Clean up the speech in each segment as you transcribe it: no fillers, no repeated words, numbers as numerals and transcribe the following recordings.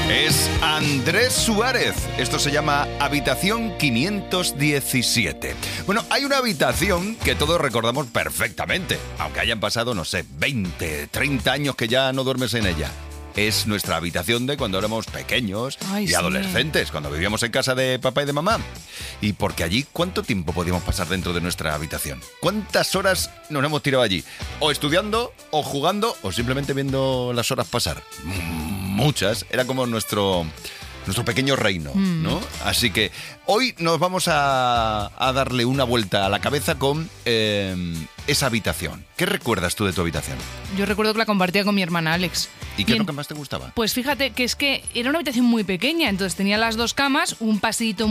Es Andrés Suárez. Esto se llama Habitación 517. Bueno, hay una habitación que todos recordamos perfectamente, aunque hayan pasado, no sé, 20, 30 años que ya no duermes en ella. Es nuestra habitación de cuando éramos pequeños y adolescentes, cuando vivíamos en casa de papá y de mamá. Y porque allí, ¿cuánto tiempo podíamos pasar dentro de nuestra habitación? ¿Cuántas horas nos hemos tirado allí? O estudiando, o jugando, o simplemente viendo las horas pasar. Muchas. Era como nuestro pequeño reino, ¿no? Así que hoy nos vamos a darle una vuelta a la cabeza con esa habitación. ¿Qué recuerdas tú de tu habitación? Yo recuerdo que la compartía con mi hermana Alex. ¿Y qué es lo que más te gustaba? Pues fíjate que es que era una habitación muy pequeña, entonces tenía las dos camas, un pasillito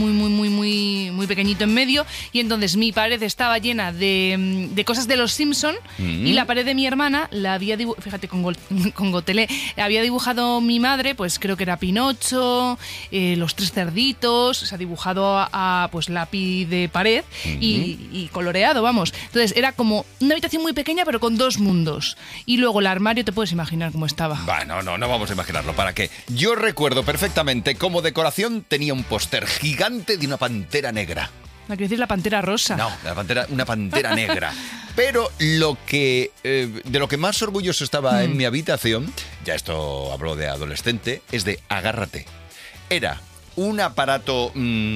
muy pequeñito en medio, y entonces mi pared estaba llena de cosas de los Simpson, y la pared de mi hermana la había dibujado, fíjate, con gotelé, había dibujado mi madre, pues creo que era Pinocho, los tres cerditos, se ha dibujado a pues lápiz de pared y coloreado, vamos. Entonces era como una habitación muy pequeña pero con dos mundos. Y luego el armario, te puedes imaginar cómo estaba. Bueno, no vamos a imaginarlo. ¿Para qué? Yo recuerdo perfectamente como decoración tenía un póster gigante de una pantera negra. ¿No quieres decir la pantera rosa? No, una pantera negra. Pero de lo que más orgulloso estaba en mi habitación, ya esto hablo de adolescente, es de Agárrate. Era un aparato,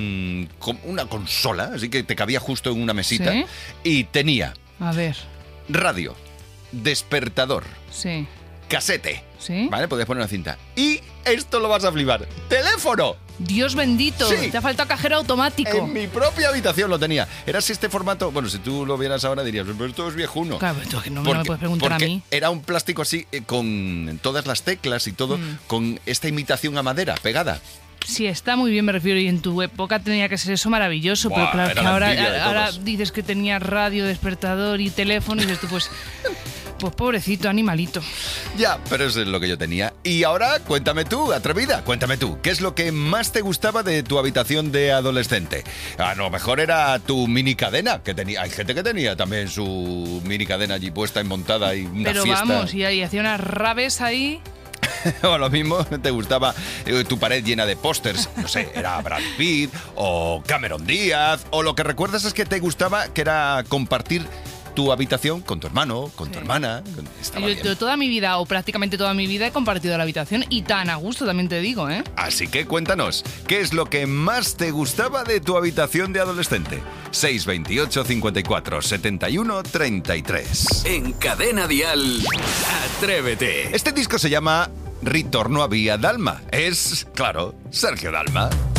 una consola, así que te cabía justo en una mesita. ¿Sí? Y tenía... A ver. Radio, despertador, Sí. casete, ¿Sí? ¿vale? Podías poner una cinta. Y esto lo vas a flipar, ¡teléfono! Dios bendito, Sí. te ha faltado cajero automático. En mi propia habitación lo tenía. Era así este formato, bueno, si tú lo vieras ahora dirías, pero esto es viejuno. Claro, pero tú no me lo puedes preguntar a mí. Era un plástico así, con todas las teclas y todo, con esta imitación a madera pegada. Sí, está muy bien, me refiero, y en tu época tenía que ser eso maravilloso, Buah, pero claro, era que la envidia de ahora todos. dices que tenía radio, despertador y teléfono, y dices tú, pues pobrecito, animalito. Ya, pero eso es lo que yo tenía. Y ahora, cuéntame tú, atrevida, cuéntame tú, ¿qué es lo que más te gustaba de tu habitación de adolescente? A lo mejor era tu mini cadena, que tenía. Hay gente que tenía también su mini cadena allí puesta y montada y una Pero fiesta. vamos, y hacía unas rabes ahí. O lo mismo, te gustaba tu pared llena de pósters, no sé, era Brad Pitt o Cameron Díaz, o lo que recuerdas es que te gustaba, que era compartir tu habitación con tu hermano, con tu hermana. Estaba bien. Yo toda mi vida, o prácticamente toda mi vida, he compartido la habitación, y tan a gusto también te digo, ¿eh? Así que cuéntanos, ¿qué es lo que más te gustaba de tu habitación de adolescente? 628 54 71 33. En Cadena Dial, Atrévete. Este disco se llama Ritorno a Via Dalma. Es, claro, Sergio Dalma.